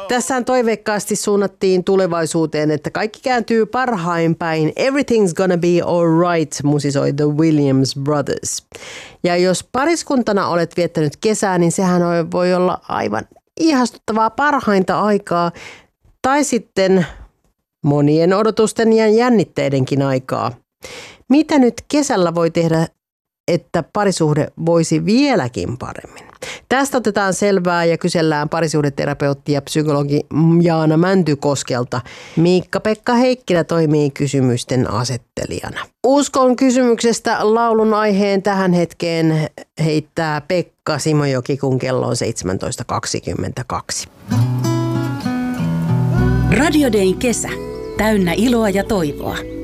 Tässähän toiveikkaasti suunnattiin tulevaisuuteen, että kaikki kääntyy parhain päin. Everything's gonna be alright, musisoi The Williams Brothers. Ja jos pariskuntana olet viettänyt kesää, niin sehän voi olla aivan ihastuttavaa parhainta aikaa. Tai sitten monien odotusten ja jännitteidenkin aikaa. Mitä nyt kesällä voi tehdä, että parisuhde voisi vieläkin paremmin? Tästä otetaan selvää ja kysellään parisuhdeterapeutti ja psykologi Jaana Mäntykoskelta. Miikka-Pekka Heikkilä toimii kysymysten asettelijana. Uskon kysymyksestä laulun aiheen tähän hetkeen heittää Pekka Simojoki, kun kello on 17.22. Radio Dayn kesä. Täynnä iloa ja toivoa.